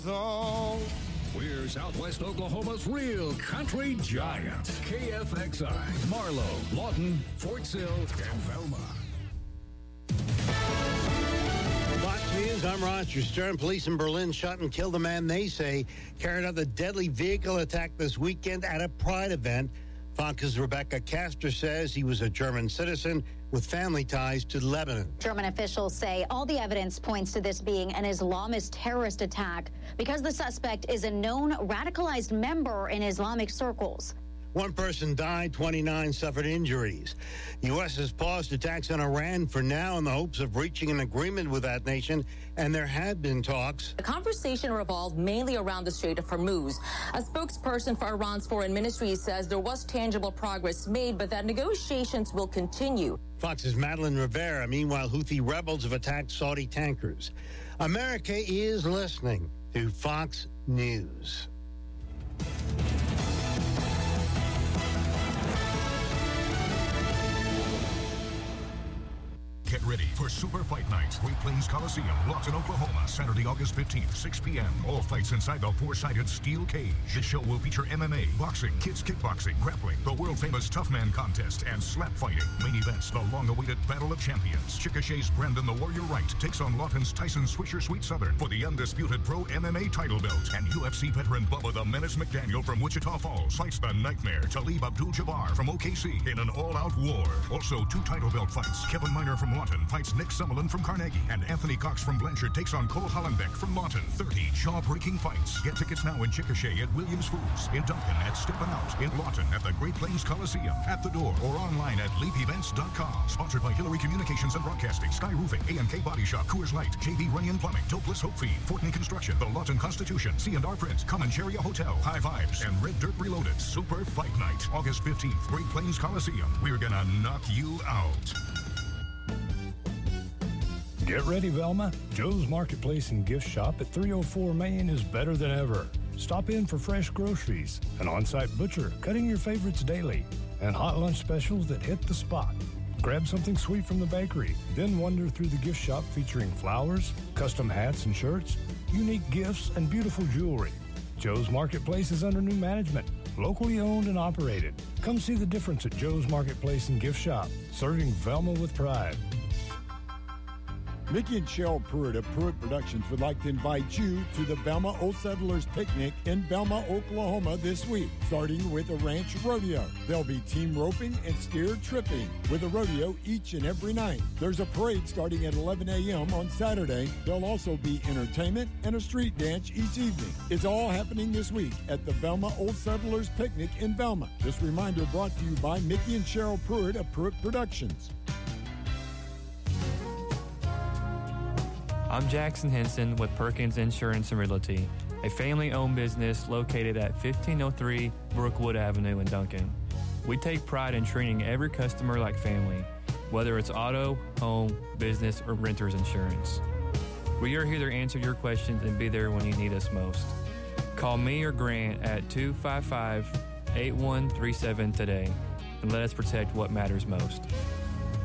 We're Southwest Oklahoma's real country giant. KFXI, Marlow, Lawton, Fort Sill, and Velma. Fox News, I'm Roger Stern. Police in Berlin shot and killed a man they say carried out the deadly vehicle attack this weekend at a Pride event. Fox's Rebecca Castor says he was a German citizen with family ties to Lebanon. German officials say all the evidence points to this being an Islamist terrorist attack because the suspect is a known radicalized member in Islamic circles. One person died, 29 suffered injuries. The U.S. has paused attacks on Iran for now in the hopes of reaching an agreement with that nation, and there have been talks. The conversation revolved mainly around the Strait of Hormuz. A spokesperson for Iran's foreign ministry says there was tangible progress made, but that negotiations will continue. Fox's Madeline Rivera. Meanwhile, Houthi rebels have attacked Saudi tankers. America is listening to Fox News. Get ready for Super Fight Night, Great Plains Coliseum, Lawton, Oklahoma, Saturday, August 15th, 6 p.m. All fights inside the four-sided steel cage. The show will feature MMA, boxing, kids kickboxing, grappling, the world-famous Tough Man contest, and slap fighting. Main events, the long-awaited Battle of Champions. Chickasha's Brandon the Warrior Wright takes on Lawton's Tyson Swisher Sweet Southern for the undisputed pro MMA title belt. And UFC veteran Bubba the Menace McDaniel from Wichita Falls fights the Nightmare Talib Abdul-Jabbar from OKC in an all-out war. Also, 2 title belt fights. Kevin Miner from Lawton fights Nick Summerlin from Carnegie, and Anthony Cox from Blanchard takes on Cole Hollenbeck from Lawton. 30 jaw-breaking fights. Get tickets now in Chickasha at Williams Foods, in Duncan at Steppin' Out, in Lawton at the Great Plains Coliseum, at the door or online at leapevents.com. Sponsored by Hillary Communications and Broadcasting, Sky Roofing, A&K Body Shop, Coors Light, JB Runyon Plumbing, Dopeless Hope Feed, Fortney Construction, the Lawton Constitution, C&R Prince, Comancheria Hotel, High Vibes, and Red Dirt Reloaded. Super Fight Night, August 15th, Great Plains Coliseum. We're gonna knock you out. Get ready, Velma. Joe's Marketplace and Gift Shop at 304 Main is better than ever. Stop in for fresh groceries, an on-site butcher cutting your favorites daily, and hot lunch specials that hit the spot. Grab something sweet from the bakery, then wander through the gift shop featuring flowers, custom hats and shirts, unique gifts, and beautiful jewelry. Joe's Marketplace is under new management, locally owned and operated. Come see the difference at Joe's Marketplace and Gift Shop, serving Velma with pride. Mickey and Cheryl Pruitt of Pruitt Productions would like to invite you to the Velma Old Settlers Picnic in Velma, Oklahoma this week, starting with a ranch rodeo. There'll be team roping and steer tripping with a rodeo each and every night. There's a parade starting at 11 a.m. on Saturday. There'll also be entertainment and a street dance each evening. It's all happening this week at the Velma Old Settlers Picnic in Velma. This reminder brought to you by Mickey and Cheryl Pruitt of Pruitt Productions. I'm Jackson Henson with Perkins Insurance and Realty, a family-owned business located at 1503 Brookwood Avenue in Duncan. We take pride in treating every customer like family, whether it's auto, home, business, or renter's insurance. We are here to answer your questions and be there when you need us most. Call me or Grant at 255-8137 today and let us protect what matters most.